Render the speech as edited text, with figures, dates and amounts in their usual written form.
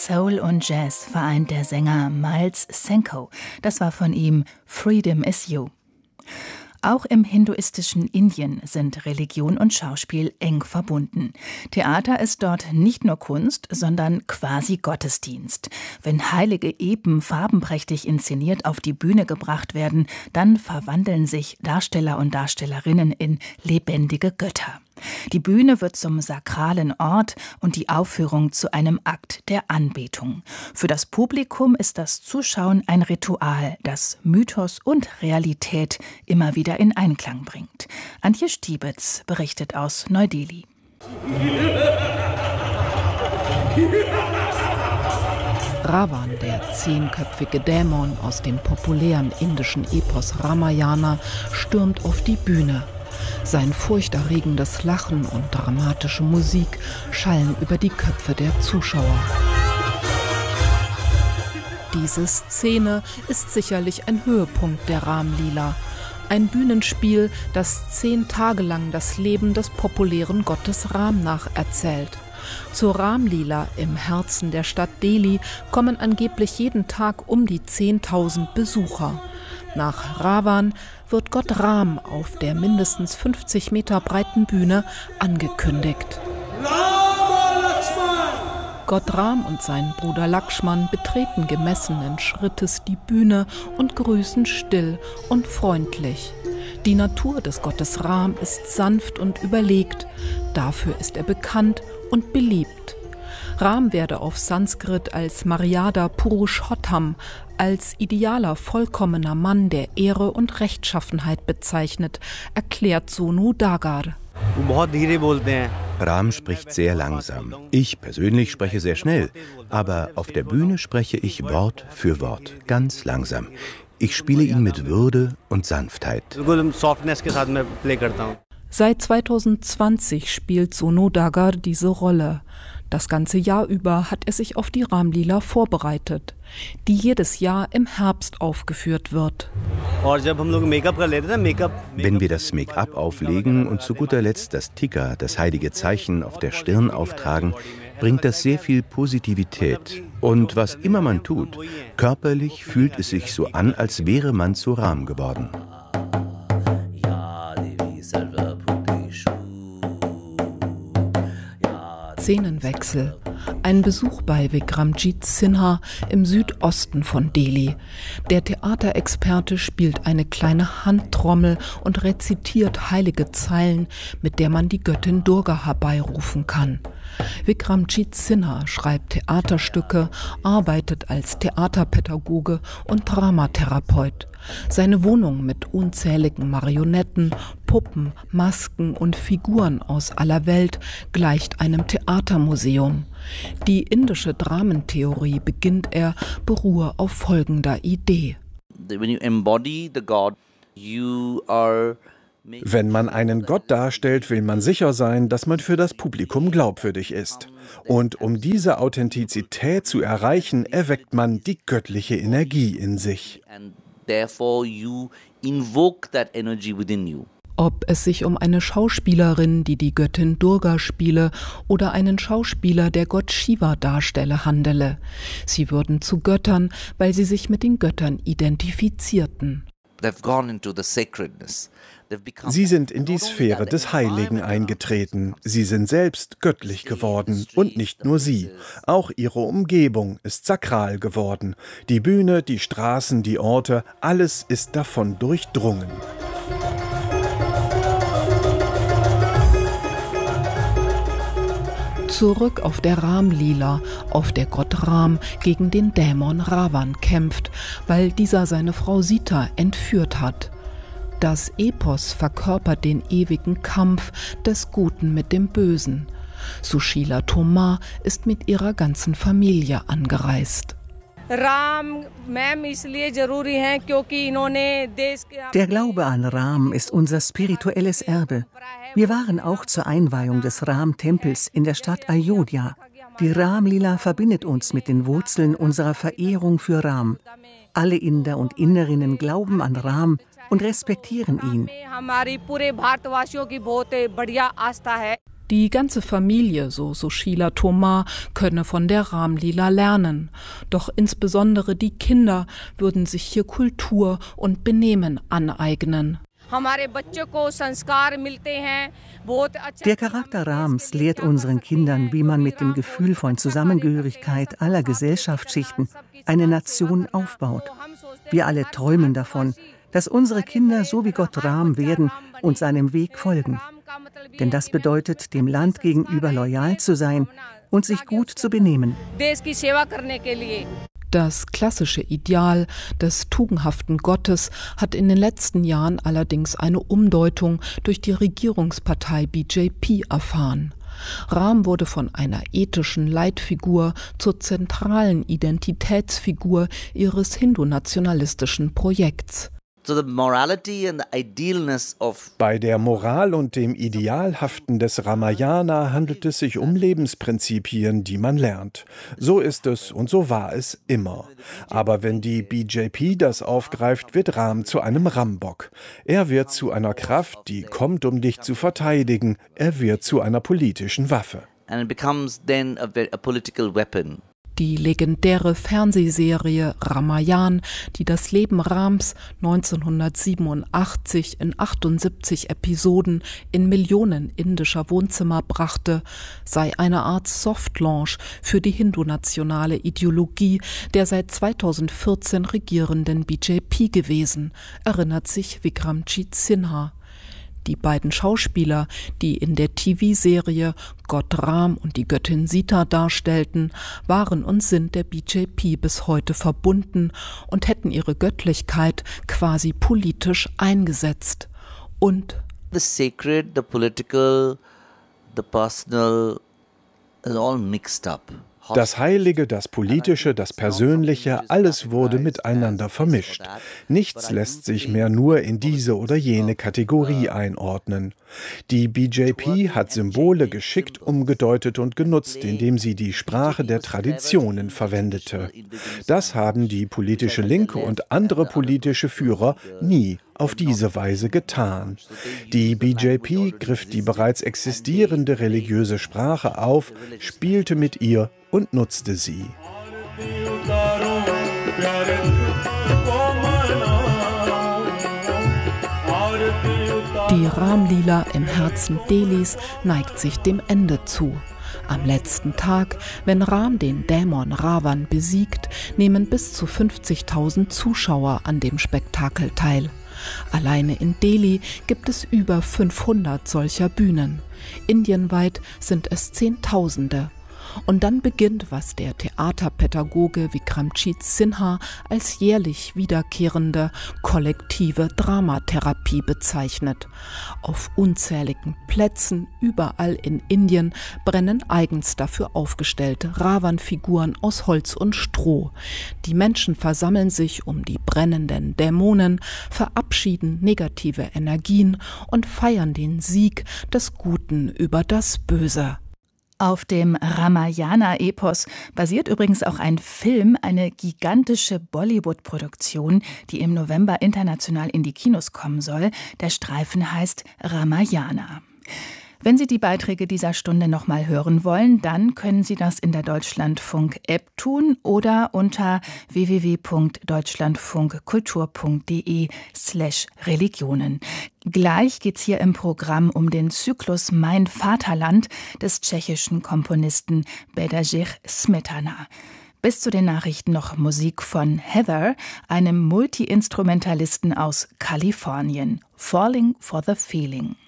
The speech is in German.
Soul und Jazz vereint der Sänger Miles Senko. Das war von ihm Freedom is You. Auch im hinduistischen Indien sind Religion und Schauspiel eng verbunden. Theater ist dort nicht nur Kunst, sondern quasi Gottesdienst. Wenn heilige Epen farbenprächtig inszeniert auf die Bühne gebracht werden, dann verwandeln sich Darsteller und Darstellerinnen in lebendige Götter. Die Bühne wird zum sakralen Ort und die Aufführung zu einem Akt der Anbetung. Für das Publikum ist das Zuschauen ein Ritual, das Mythos und Realität immer wieder in Einklang bringt. Antje Stiebitz berichtet aus Neu-Delhi. Ravan, der 10-köpfige Dämon aus dem populären indischen Epos Ramayana, stürmt auf die Bühne. Sein furchterregendes Lachen und dramatische Musik schallen über die Köpfe der Zuschauer. Diese Szene ist sicherlich ein Höhepunkt der Ram-Lila. Ein Bühnenspiel, das 10 Tage lang das Leben des populären Gottes Ram nacherzählt. Zur Ram-Lila im Herzen der Stadt Delhi kommen angeblich jeden Tag um die 10.000 Besucher. Nach Ravan wird Gott Ram auf der mindestens 50 Meter breiten Bühne angekündigt. Gott Ram und sein Bruder Lakshman betreten gemessenen Schrittes die Bühne und grüßen still und freundlich. Die Natur des Gottes Ram ist sanft und überlegt. Dafür ist er bekannt und beliebt. Ram werde auf Sanskrit als Maryada Purushottam, als idealer, vollkommener Mann der Ehre und Rechtschaffenheit bezeichnet, erklärt Sonu Dagar. Ram spricht sehr langsam. Ich persönlich spreche sehr schnell, aber auf der Bühne spreche ich Wort für Wort, ganz langsam. Ich spiele ihn mit Würde und Sanftheit. Seit 2020 spielt Sonu Dagar diese Rolle. Das ganze Jahr über hat er sich auf die Ram-Lila vorbereitet, die jedes Jahr im Herbst aufgeführt wird. Wenn wir das Make-up auflegen und zu guter Letzt das Tikka, das heilige Zeichen, auf der Stirn auftragen, bringt das sehr viel Positivität. Und was immer man tut, körperlich fühlt es sich so an, als wäre man zu Ram geworden. Szenenwechsel. Ein Besuch bei Vikramjit Sinha im Südosten von Delhi. Der Theaterexperte spielt eine kleine Handtrommel und rezitiert heilige Zeilen, mit der man die Göttin Durga herbeirufen kann. Vikramjit Sinha schreibt Theaterstücke, arbeitet als Theaterpädagoge und Dramatherapeut. Seine Wohnung mit unzähligen Marionetten, Puppen, Masken und Figuren aus aller Welt gleicht einem Theatermuseum. Die indische Dramentheorie, beginnt er, beruhe auf folgender Idee. Wenn man einen Gott darstellt, will man sicher sein, dass man für das Publikum glaubwürdig ist. Und um diese Authentizität zu erreichen, erweckt man die göttliche Energie in sich. Ob es sich um eine Schauspielerin, die die Göttin Durga spiele, oder einen Schauspieler, der Gott Shiva darstelle, handele. Sie würden zu Göttern, weil sie sich mit den Göttern identifizierten. Sie sind in die Sphäre des Heiligen eingetreten. Sie sind selbst göttlich geworden. Und nicht nur sie. Auch ihre Umgebung ist sakral geworden. Die Bühne, die Straßen, die Orte, alles ist davon durchdrungen. Zurück auf der Ram-Lila, auf der Gott Ram gegen den Dämon Ravan kämpft, weil dieser seine Frau Sita entführt hat. Das Epos verkörpert den ewigen Kampf des Guten mit dem Bösen. Sushila Tomar ist mit ihrer ganzen Familie angereist. Der Glaube an Ram ist unser spirituelles Erbe. Wir waren auch zur Einweihung des Ram-Tempels in der Stadt Ayodhya. Die Ram-Lila verbindet uns mit den Wurzeln unserer Verehrung für Ram. Alle Inder und Inderinnen glauben an Ram und respektieren ihn. Die ganze Familie, so Sushila Tomar, könne von der Ramlila lernen. Doch insbesondere die Kinder würden sich hier Kultur und Benehmen aneignen. Der Charakter Rams lehrt unseren Kindern, wie man mit dem Gefühl von Zusammengehörigkeit aller Gesellschaftsschichten eine Nation aufbaut. Wir alle träumen davon, dass unsere Kinder so wie Gott Ram werden und seinem Weg folgen. Denn das bedeutet, dem Land gegenüber loyal zu sein und sich gut zu benehmen. Das klassische Ideal des tugendhaften Gottes hat in den letzten Jahren allerdings eine Umdeutung durch die Regierungspartei BJP erfahren. Ram wurde von einer ethischen Leitfigur zur zentralen Identitätsfigur ihres hindu-nationalistischen Projekts. Bei der Moral und dem Idealhaften des Ramayana handelt es sich um Lebensprinzipien, die man lernt. So ist es und so war es immer. Aber wenn die BJP das aufgreift, wird Ram zu einem Rambock. Er wird zu einer Kraft, die kommt, um dich zu verteidigen. Er wird zu einer politischen Waffe. And it becomes then a political weapon. Die legendäre Fernsehserie Ramayan, die das Leben Rams 1987 in 78 Episoden in Millionen indischer Wohnzimmer brachte, sei eine Art Softlaunch für die hindu-nationale Ideologie der seit 2014 regierenden BJP gewesen, erinnert sich Vikramjit Sinha. Die beiden Schauspieler, die in der TV-Serie Gott Ram und die Göttin Sita darstellten, waren und sind der BJP bis heute verbunden und hätten ihre Göttlichkeit quasi politisch eingesetzt. Und the sacred, the political, the personal is all mixed up. Das Heilige, das Politische, das Persönliche, alles wurde miteinander vermischt. Nichts lässt sich mehr nur in diese oder jene Kategorie einordnen. Die BJP hat Symbole geschickt umgedeutet und genutzt, indem sie die Sprache der Traditionen verwendete. Das haben die politische Linke und andere politische Führer nie auf diese Weise getan. Die BJP griff die bereits existierende religiöse Sprache auf, spielte mit ihr und nutzte sie. Die Ramlila im Herzen Delhis neigt sich dem Ende zu. Am letzten Tag, wenn Ram den Dämon Ravan besiegt, nehmen bis zu 50.000 Zuschauer an dem Spektakel teil. Alleine in Delhi gibt es über 500 solcher Bühnen. Indienweit sind es Zehntausende. Und dann beginnt, was der Theaterpädagoge Vikramjit Sinha als jährlich wiederkehrende kollektive Dramatherapie bezeichnet. Auf unzähligen Plätzen überall in Indien brennen eigens dafür aufgestellte Ravan-Figuren aus Holz und Stroh. Die Menschen versammeln sich um die brennenden Dämonen, verabschieden negative Energien und feiern den Sieg des Guten über das Böse. Auf dem Ramayana-Epos basiert übrigens auch ein Film, eine gigantische Bollywood-Produktion, die im November international in die Kinos kommen soll. Der Streifen heißt Ramayana. Wenn Sie die Beiträge dieser Stunde noch mal hören wollen, dann können Sie das in der Deutschlandfunk-App tun oder unter www.deutschlandfunkkultur.de/Religionen. Gleich geht's hier im Programm um den Zyklus Mein Vaterland des tschechischen Komponisten Bedřich Smetana. Bis zu den Nachrichten noch Musik von Heather, einem Multi-Instrumentalisten aus Kalifornien. Falling for the Feeling.